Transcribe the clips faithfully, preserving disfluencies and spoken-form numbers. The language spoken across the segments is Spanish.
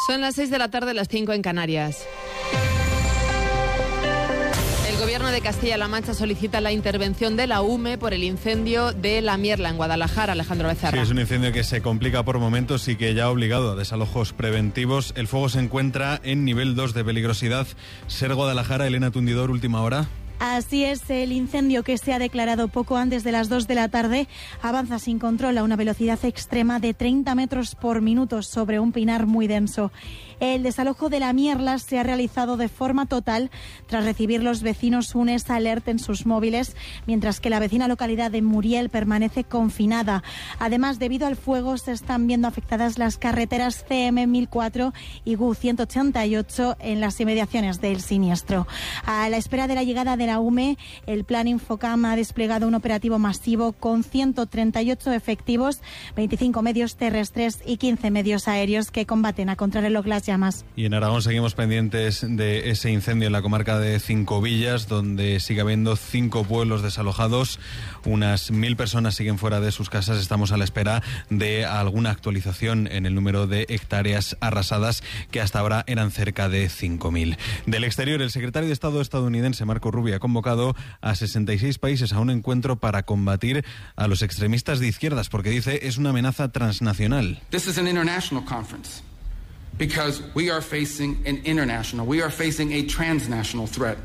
Son las seis de la tarde, las cinco en Canarias. El Gobierno de Castilla-La Mancha solicita la intervención de la U M E por el incendio de La Mierla en Guadalajara. Alejandro Becerra. Sí, es un incendio que se complica por momentos y que ya ha obligado a desalojos preventivos. El fuego se encuentra en nivel dos de peligrosidad. Ser Guadalajara, Elena Tundidor, última hora. Así es, el incendio que se ha declarado poco antes de las dos de la tarde avanza sin control a una velocidad extrema de treinta metros por minuto sobre un pinar muy denso. El desalojo de La Mierla se ha realizado de forma total tras recibir los vecinos un S Alert en sus móviles, mientras que la vecina localidad de Muriel permanece confinada. Además, debido al fuego, se están viendo afectadas las carreteras C M mil cuatro y G U ciento ochenta y ocho en las inmediaciones del siniestro. A la espera de la llegada de la U M E, el Plan Infocam ha desplegado un operativo masivo con ciento treinta y ocho efectivos, veinticinco medios terrestres y quince medios aéreos que combaten a contrarreloj las llamas. Y en Aragón seguimos pendientes de ese incendio en la comarca de Cinco Villas, donde sigue habiendo cinco pueblos desalojados. Unas mil personas siguen fuera de sus casas. Estamos a la espera de alguna actualización en el número de hectáreas arrasadas, que hasta ahora eran cerca de cinco mil. Del exterior, el secretario de Estado estadounidense, Marco Rubio, ha convocado a sesenta y seis países a un encuentro para combatir a los extremistas de izquierdas, porque dice es una amenaza transnacional. This is an international conference because we are facing an international, we are facing a transnational threat.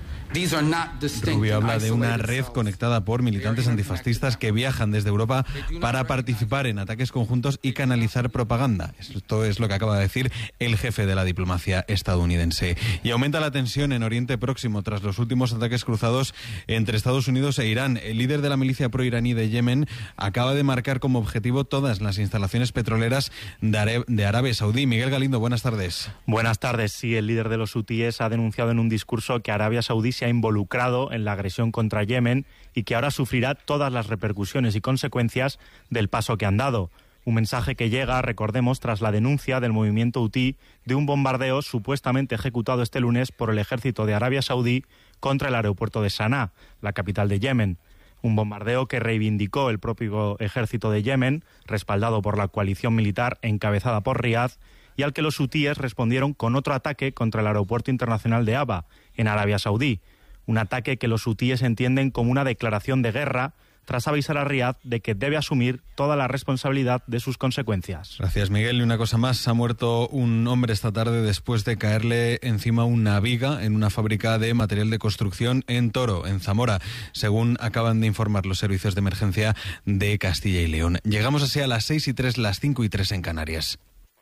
Rubio habla de una red conectada por militantes antifascistas que viajan desde Europa para participar en ataques conjuntos y canalizar propaganda. Esto es lo que acaba de decir el jefe de la diplomacia estadounidense. Y aumenta la tensión en Oriente Próximo tras los últimos ataques cruzados entre Estados Unidos e Irán. El líder de la milicia proiraní de Yemen acaba de marcar como objetivo todas las instalaciones petroleras de Arabia Saudí. Miguel Galindo, buenas tardes. Buenas tardes. Sí, el líder de los hutíes ha denunciado en un discurso que Arabia Saudí se ha involucrado en la agresión contra Yemen y que ahora sufrirá todas las repercusiones y consecuencias del paso que han dado. Un mensaje que llega, recordemos, tras la denuncia del movimiento hutí de un bombardeo supuestamente ejecutado este lunes por el ejército de Arabia Saudí contra el aeropuerto de Sanaa, la capital de Yemen. Un bombardeo que reivindicó el propio ejército de Yemen, respaldado por la coalición militar encabezada por Riad, y al que los hutíes respondieron con otro ataque contra el aeropuerto internacional de Aba, en Arabia Saudí. Un ataque que los hutíes entienden como una declaración de guerra, tras avisar a Riad de que debe asumir toda la responsabilidad de sus consecuencias. Gracias, Miguel. Y una cosa más, ha muerto un hombre esta tarde después de caerle encima una viga en una fábrica de material de construcción en Toro, en Zamora, según acaban de informar los servicios de emergencia de Castilla y León. Llegamos así a las seis y tres, las cinco y tres en Canarias.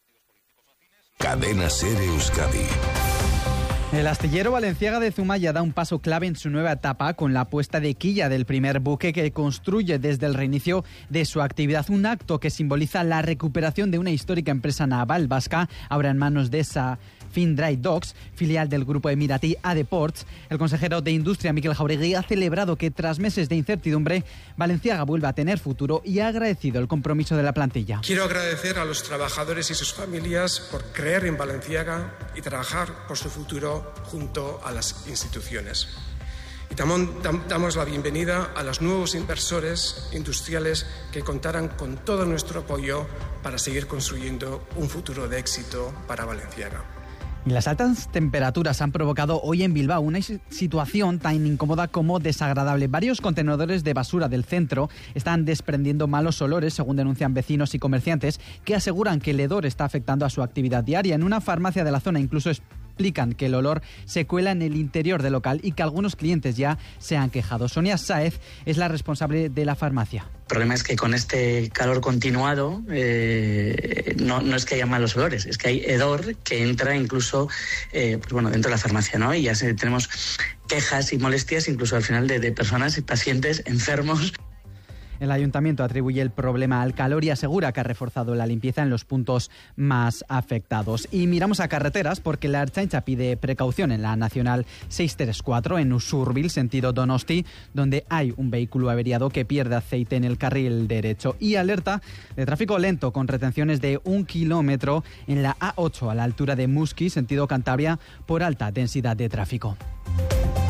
Cadena SER Euskadi. El astillero Balenciaga de Zumaya da un paso clave en su nueva etapa con la puesta de quilla del primer buque que construye desde el reinicio de su actividad. Un acto que simboliza la recuperación de una histórica empresa naval vasca, ahora en manos de esa Findray Docks, filial del grupo emiratí Adeports. El consejero de Industria, Miquel Jauregui, ha celebrado que tras meses de incertidumbre, Balenciaga vuelva a tener futuro y ha agradecido el compromiso de la plantilla. Quiero agradecer a los trabajadores y sus familias por creer en Balenciaga y trabajar por su futuro junto a las instituciones. Y también damos la bienvenida a los nuevos inversores industriales que contarán con todo nuestro apoyo para seguir construyendo un futuro de éxito para Balenciaga. Y las altas temperaturas han provocado hoy en Bilbao una situación tan incómoda como desagradable. Varios contenedores de basura del centro están desprendiendo malos olores, según denuncian vecinos y comerciantes, que aseguran que el hedor está afectando a su actividad diaria. En una farmacia de la zona incluso explican que el olor se cuela en el interior del local y que algunos clientes ya se han quejado. Sonia Sáez es la responsable de la farmacia. El problema es que con este calor continuado eh, no, no es que haya malos olores, es que hay hedor que entra incluso eh, pues bueno, dentro de la farmacia, ¿no? Y ya se, tenemos quejas y molestias incluso al final de, de personas y pacientes enfermos. El ayuntamiento atribuye el problema al calor y asegura que ha reforzado la limpieza en los puntos más afectados. Y miramos a carreteras porque la Ertzaintza pide precaución en la Nacional seiscientos treinta y cuatro en Usurbil, sentido Donosti, donde hay un vehículo averiado que pierde aceite en el carril derecho. Y alerta de tráfico lento con retenciones de un kilómetro en la A ocho a la altura de Muski, sentido Cantabria, por alta densidad de tráfico.